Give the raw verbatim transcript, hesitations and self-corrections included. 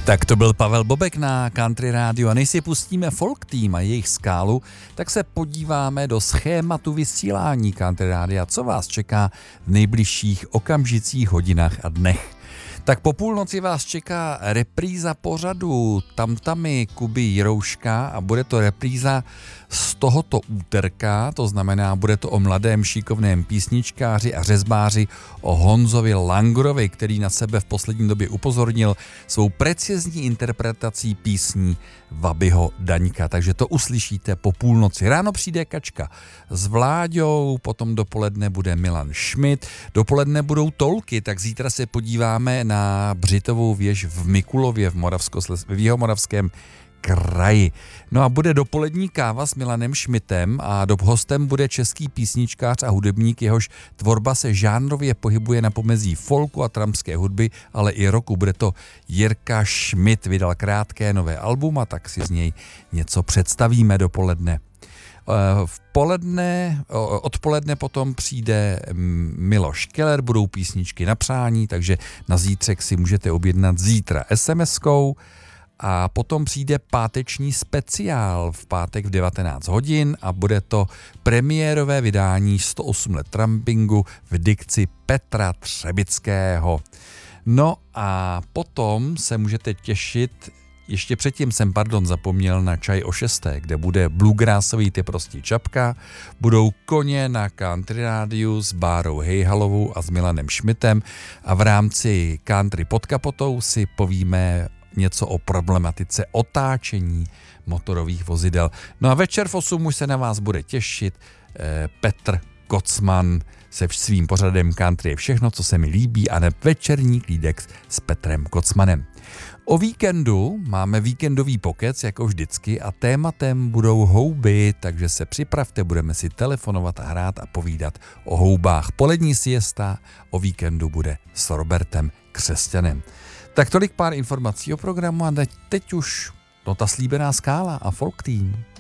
Tak to byl Pavel Bobek na Country Radio a než si pustíme Folk Team a jejich skálu, tak se podíváme do schématu vysílání Country Radia, co vás čeká v nejbližších okamžicích, hodinách a dnech. Tak po půlnoci vás čeká repríza pořadu Tamtamy Kuby Jirouška a bude to repríza z tohoto úterka, to znamená, bude to o mladém šikovném písničkáři a řezbáři, o Honzovi Langrovi, který na sebe v poslední době upozornil svou precizní interpretací písní Vabyho Daňka, takže to uslyšíte po půlnoci. Ráno přijde Kačka s Vláďou, potom dopoledne bude Milan Schmidt, dopoledne budou Tolky, tak zítra se podíváme na Břitovou věž v Mikulově v, Moravskosles- v Jihomoravském kraji. No a bude dopolední káva s Milanem Schmidtem a do hostem bude český písničkář a hudebník, jehož tvorba se žánrově pohybuje na pomezí folku a trampské hudby, ale i rocku. Bude to Jirka Schmidt, vydal krátké nové album a tak si z něj něco představíme dopoledne. V poledne, odpoledne potom přijde Miloš Keller, budou písničky na přání, takže na zítřek si můžete objednat zítra es em eskou. A potom přijde páteční speciál v pátek v devatenáct hodin a bude to premiérové vydání sto osm let trampingu v dikci Petra Třebického. No a potom se můžete těšit, ještě předtím jsem, pardon, zapomněl na čaj o šesté, kde bude bluegrassový Ty prostí čapka, budou koně na Country Rádiu s Bárou Hejhalovou a s Milanem Schmidtem a v rámci Country pod kapotou si povíme něco o problematice otáčení motorových vozidel. No a večer v osm už se na vás bude těšit eh, Petr Kocman se svým pořadem Country je všechno, co se mi líbí, a ne večerní klídek s Petrem Kocmanem. O víkendu máme víkendový pokec, jako vždycky, a tématem budou houby, takže se připravte, budeme si telefonovat a hrát a povídat o houbách. Polední siesta o víkendu bude s Robertem Křesťanem. Tak tolik pár informací o programu a teď už no ta slíbená skála a Folk Team.